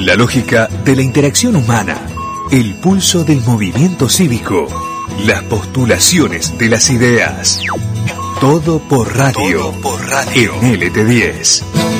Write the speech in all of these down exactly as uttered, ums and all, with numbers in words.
La lógica de la interacción humana, el pulso del movimiento cívico, las postulaciones de las ideas. Todo por radio, Todo por radio. En L T diez.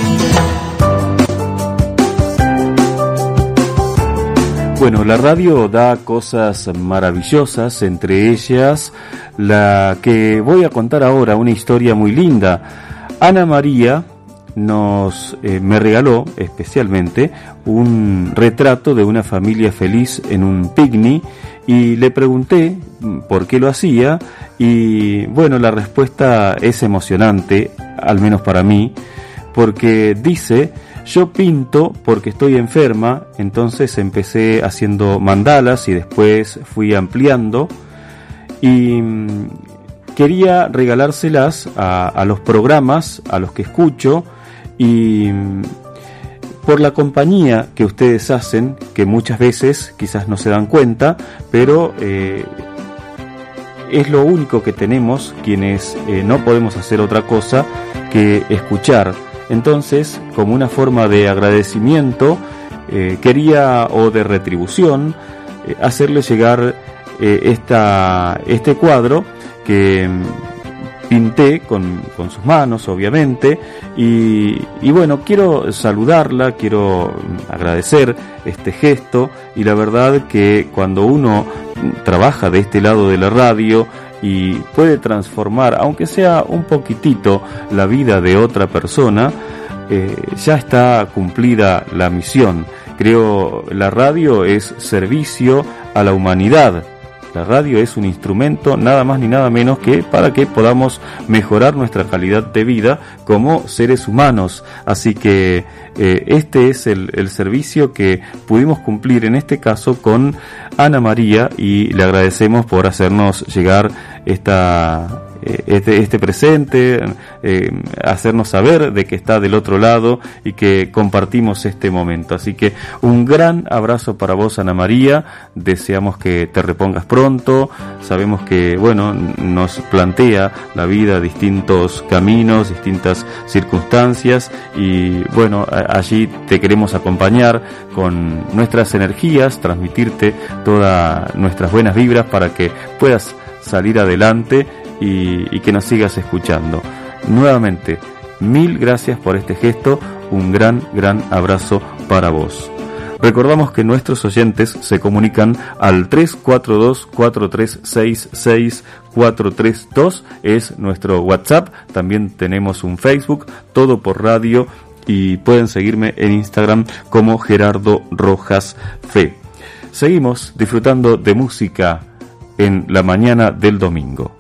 Bueno, la radio da cosas maravillosas, entre ellas la que voy a contar ahora, una historia muy linda. Ana María nos eh, me regaló especialmente un retrato de una familia feliz en un picnic y le pregunté por qué lo hacía y bueno, la respuesta es emocionante, al menos para mí, porque dice: yo pinto porque estoy enferma, entonces empecé haciendo mandalas y después fui ampliando y quería regalárselas a, a los programas a los que escucho y por la compañía que ustedes hacen, que muchas veces quizás no se dan cuenta, pero eh, es lo único que tenemos quienes eh, no podemos hacer otra cosa que escuchar. Entonces, como una forma de agradecimiento, eh, quería, o de retribución, eh, hacerle llegar eh, esta, este cuadro que pinté con, con sus manos, obviamente, y, y bueno, quiero saludarla, quiero agradecer este gesto, y la verdad que cuando uno trabaja de este lado de la radio y puede transformar, aunque sea un poquitito, la vida de otra persona, eh, ya está cumplida la misión. Creo la radio es servicio a la humanidad. La radio es un instrumento nada más ni nada menos que para que podamos mejorar nuestra calidad de vida como seres humanos. Así que eh, este es el, el servicio que pudimos cumplir en este caso con Ana María y le agradecemos por hacernos llegar esta... Este, este presente, eh, hacernos saber de que está del otro lado y que compartimos este momento. Así que un gran abrazo para vos, Ana María. Deseamos que te repongas pronto. Sabemos que, bueno, nos plantea la vida distintos caminos, distintas circunstancias y, bueno, a, allí te queremos acompañar con nuestras energías, transmitirte todas nuestras buenas vibras para que puedas salir adelante Y, y que nos sigas escuchando. Nuevamente, mil gracias por este gesto, un gran, gran abrazo para vos. Recordamos que nuestros oyentes se comunican al tres cuatro dos, cuatro tres seis, seis cuatro tres dos, es nuestro WhatsApp, también tenemos un Facebook, Todo por Radio, y pueden seguirme en Instagram como Gerardo Rojas Fe. Seguimos disfrutando de música en la mañana del domingo.